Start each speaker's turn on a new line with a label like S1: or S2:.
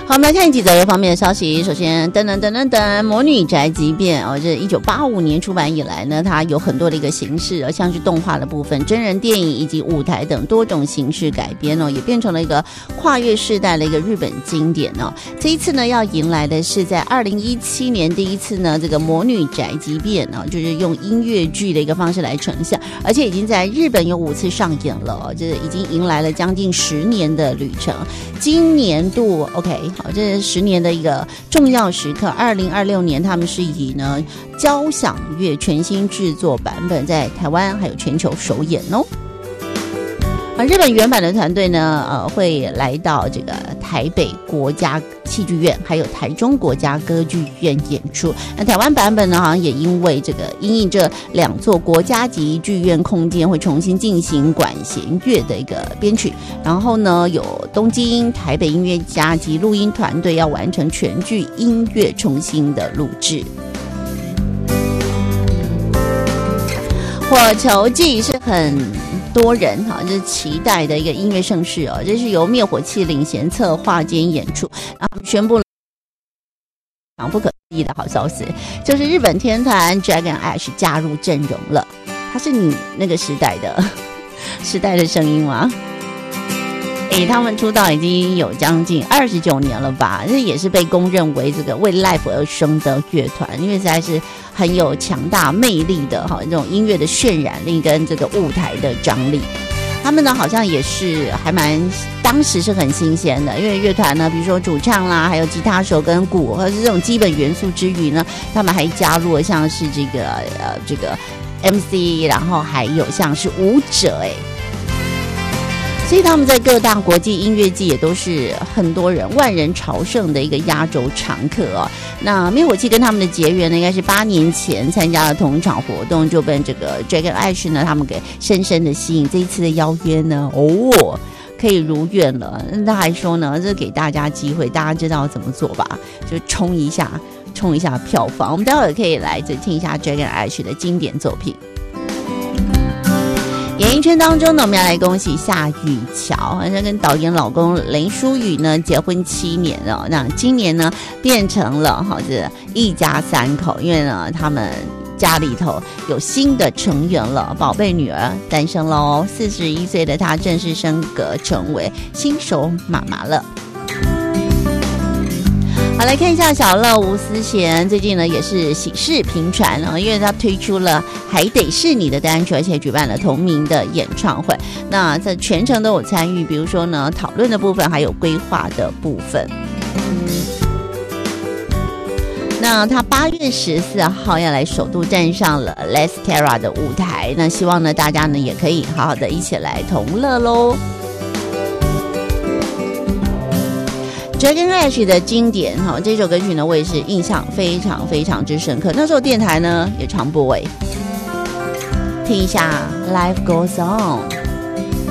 S1: 好，我们来看几则方面的消息。首先，魔女宅急便哦，这1985年出版以来呢，它有很多的一个形式，像是动画的部分、真人电影以及舞台等多种形式改编哦，也变成了一个跨越世代的一个日本经典哦。这一次呢，要迎来的是在2017年第一次呢，这个魔女宅急便呢，就是用音乐剧的一个方式来呈现，而且已经在日本有5次上演了哦，这已经迎来了将近10年的旅程。今年度 OK。好，这是10年的一个重要时刻。2026年，他们是以呢交响乐全新制作版本在台湾还有全球首演哦。日本原版的团队呢，会来到这个台北国家戏剧院，还有台中国家歌剧院演出。那台湾版本呢，好像也因为这个因应这2座国家级剧院空间会重新进行管弦乐的一个编曲，然后呢，有东京、台北音乐家及录音团队要完成全剧音乐重新的录制。火球季是很多人就是期待的一个音乐盛事哦，这是由灭火器领衔策划兼演出，然后宣布了不可思议的好消息，就是日本天团 Dragon Ash 加入阵容了。他是你那个时代的声音吗？他们出道已经有将近29年了吧，这也是被公认为这个为 live 而生的乐团，因为实在是很有强大魅力的这种音乐的渲染力跟这个舞台的张力。他们呢好像也是还当时是很新鲜的，因为乐团呢，比如说主唱啦，还有吉他手跟鼓，或者是这种基本元素之余呢，他们还加入了像是这个 MC， 然后还有像是舞者所以他们在各大国际音乐季也都是很多人万人朝圣的一个压轴常客哦。那灭火器跟他们的结缘呢，应该是8年前参加了同一场活动，就被这个 Dragon Ash 呢他们给深深的吸引。这一次的邀约呢，可以如愿了。那还说呢，这给大家机会，大家知道怎么做吧？就冲一下票房。我们待会儿可以来听一下 Dragon Ash 的经典作品。演艺圈当中呢，我们要来恭喜夏雨乔，好像跟导演老公林书宇呢结婚7年了。那今年呢变成了这一家3口，因为呢他们家里头有新的成员了，宝贝女儿诞生喽。41岁的她正式升格成为新手妈妈了。好，来看一下小乐吴思贤，最近呢也是喜事频传因为他推出了还得是你的单曲，而且举办了同名的演唱会。那这全程都有参与，比如说呢讨论的部分，还有规划的部分。那他8月14号要来首度站上了 Les Terra 的舞台，那希望呢大家呢也可以好好的一起来同乐咯。Dragon Ash 的经典这首歌曲呢，我也是印象非常非常之深刻。那时候电台呢也常播听一下 Life Goes On。